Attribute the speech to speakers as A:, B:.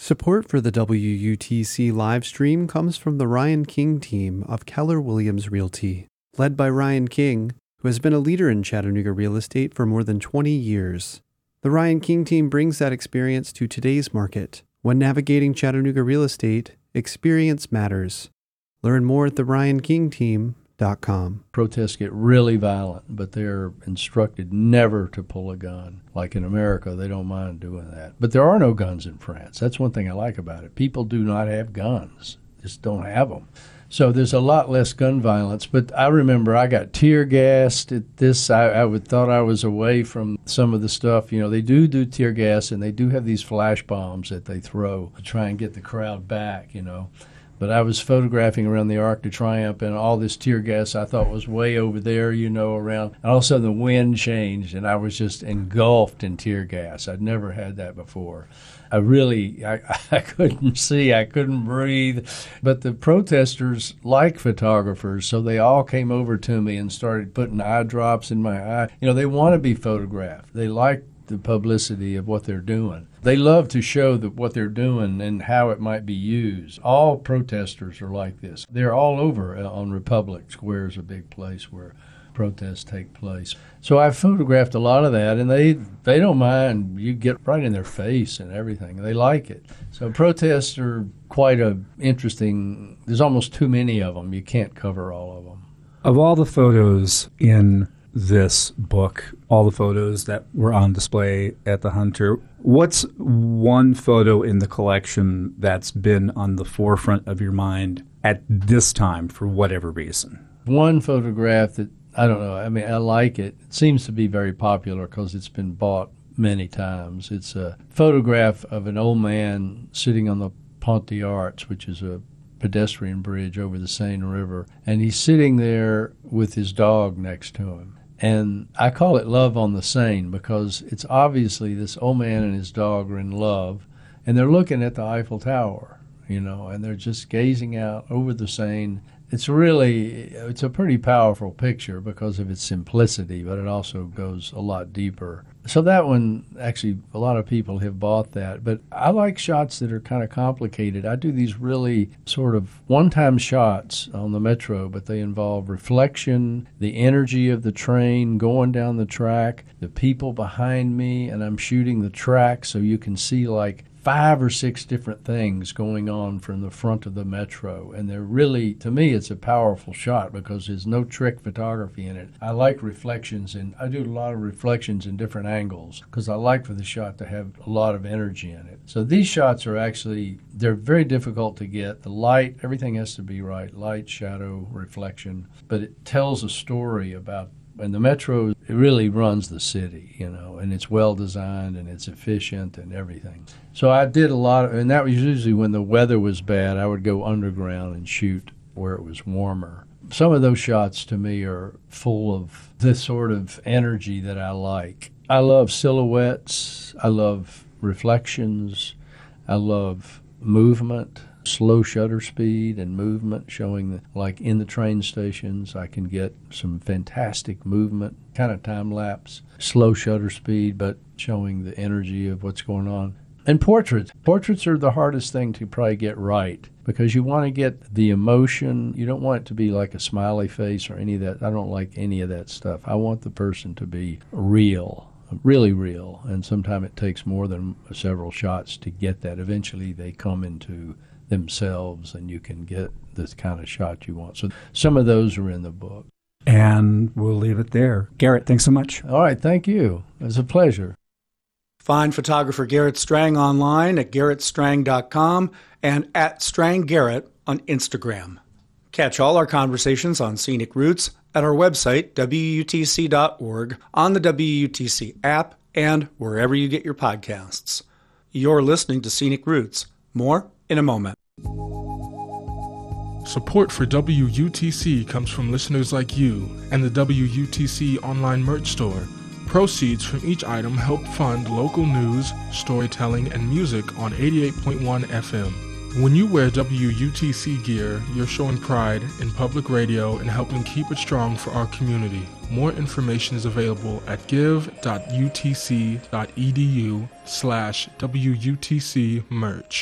A: Support for the WUTC live stream comes from the Ryan King team of Keller Williams Realty, led by Ryan King, who has been a leader in Chattanooga real estate for more than 20 years. The Ryan King team brings that experience to today's market. When navigating Chattanooga real estate, experience matters. Learn more at theryankingteam.com.
B: Protests get really violent, but they're instructed never to pull a gun. Like in America, they don't mind doing that. But there are no guns in France. That's one thing I like about it. People do not have guns, just don't have them. So there's a lot less gun violence. But I remember I got tear gassed at this. I thought I was away from some of the stuff. You know, they do tear gas, and they do have these flash bombs that they throw to try and get the crowd back, you know. But I was photographing around the Arc de Triomphe, and all this tear gas I thought was way over there, you know, around. And all of a sudden the wind changed, and I was just engulfed in tear gas. I'd never had that before. I couldn't see, I couldn't breathe. But the protesters like photographers, so they all came over to me and started putting eye drops in my eye. You know, they want to be photographed. They like the publicity of what they're doing. They love to show what they're doing and how it might be used. All protesters are like this. They're all over on Republic Square is a big place where protests take place. So I've photographed a lot of that, and they don't mind. You get right in their face and everything. They like it. So protests are quite interesting. There's almost too many of them. You can't cover all of them.
C: Of all the photos in this book, all the photos that were on display at the Hunter, what's one photo in the collection that's been on the forefront of your mind at this time for whatever reason?
B: One photograph that, I don't know, I mean, I like it. It seems to be very popular because it's been bought many times. It's a photograph of an old man sitting on the Pont des Arts, which is a pedestrian bridge over the Seine River, and he's sitting there with his dog next to him. And I call it Love on the Seine because it's obviously this old man and his dog are in love, and they're looking at the Eiffel Tower, you know, and they're just gazing out over the Seine. It's a pretty powerful picture because of its simplicity, but it also goes a lot deeper. So that one, actually, a lot of people have bought that. But I like shots that are kind of complicated. I do these really sort of one-time shots on the Metro, but they involve reflection, the energy of the train going down the track, the people behind me, and I'm shooting the track so you can see like 5 or 6 different things going on from the front of the Metro. And they're really, to me, it's a powerful shot because there's no trick photography in it. I like reflections, and I do a lot of reflections in different angles because I like for the shot to have a lot of energy in it. So these shots are actually, they're very difficult to get. The light, everything has to be right, light, shadow, reflection. But it tells a story about, and the Metro, it really runs the city, you know, and it's well designed and it's efficient and everything. So I did a lot of, and that was usually when the weather was bad, I would go underground and shoot where it was warmer. Some of those shots to me are full of this sort of energy that I like. I love silhouettes. I love reflections. I love movement. Slow shutter speed and movement, showing like in the train stations, I can get some fantastic movement, kind of time-lapse, slow shutter speed, but showing the energy of what's going on. And portraits. Portraits are the hardest thing to probably get right because you want to get the emotion. You don't want it to be like a smiley face or any of that. I don't like any of that stuff. I want the person to be real, really real, and sometimes it takes more than several shots to get that. Eventually they come into themselves and you can get this kind of shot you want. So some of those are in the book.
C: And we'll leave it there. Garrett, thanks so much.
B: All right, thank you. It was a pleasure.
D: Find photographer Garrett Strang online at garrettstrang.com and at StrangGarrett on Instagram. Catch all our conversations on Scenic Routes at our website, WUTC.org, on the WUTC app, and wherever you get your podcasts. You're listening to Scenic Routes. More in a moment.
E: Support for WUTC comes from listeners like you and the WUTC online merch store. Proceeds from each item help fund local news, storytelling, and music on 88.1 FM. When you wear WUTC gear, you're showing pride in public radio and helping keep it strong for our community. More information is available at give.utc.edu/WUTC merch.